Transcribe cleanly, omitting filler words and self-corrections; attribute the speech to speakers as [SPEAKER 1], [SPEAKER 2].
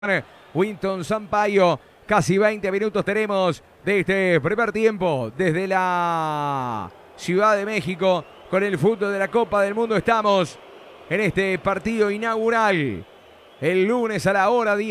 [SPEAKER 1] Winton Sampaio. Casi 20 minutos tenemos de este primer tiempo desde la Ciudad de México con el fútbol de la Copa del Mundo. Estamos en este partido inaugural el lunes a la hora 10.